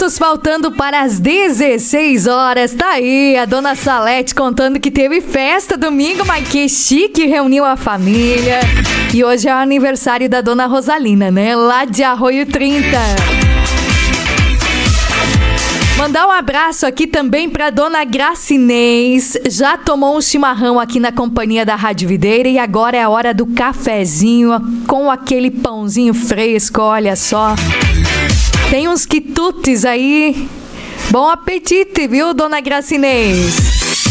minutos faltando para as 16 horas. Tá aí a dona Salete contando que teve festa domingo, mas que chique, reuniu a família. E hoje é o aniversário da dona Rosalina, né? Lá de Arroio 30. Mandar um abraço aqui também pra dona Gracinês. Já tomou um chimarrão aqui na companhia da Rádio Videira e agora é a hora do cafezinho com aquele pãozinho fresco, olha só. Tem uns quitutes aí. Bom apetite, viu, dona Gracinês?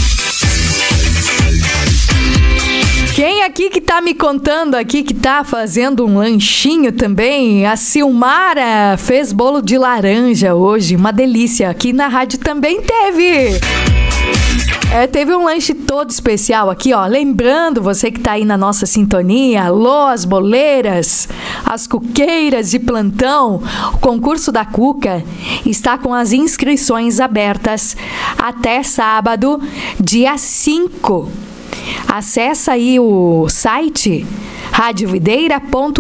Quem aqui que tá me contando aqui que tá fazendo um lanchinho também? A Silmara fez bolo de laranja hoje, uma delícia. Aqui na rádio também teve. Teve um lanche todo especial aqui, ó. Lembrando, você que tá aí na nossa sintonia, alô, as boleiras, as cuqueiras de plantão, o concurso da Cuca está com as inscrições abertas até sábado, dia 5. Acesse aí o site radiovideira.com.br,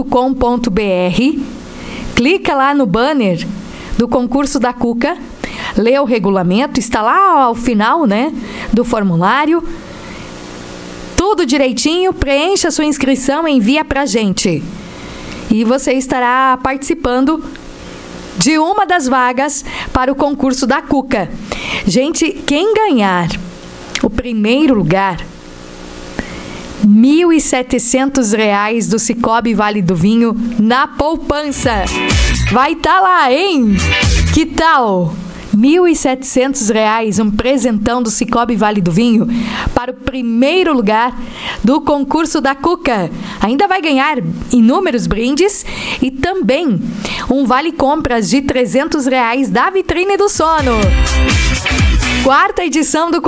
clica lá no banner do concurso da Cuca, lê o regulamento, está lá ao final, né, do formulário, tudo direitinho, preencha a sua inscrição e envia pra gente. E você estará participando de uma das vagas para o concurso da Cuca. Gente, quem ganhar o primeiro lugar, R$ 1.700 do Cicobi Vale do Vinho na poupança. Vai estar lá, hein? Que tal? R$ 1.700, um presentão do Cicobi Vale do Vinho para o primeiro lugar do concurso da Cuca. Ainda vai ganhar inúmeros brindes e também um vale compras de R$ 300 da Vitrine do Sono. Quarta edição do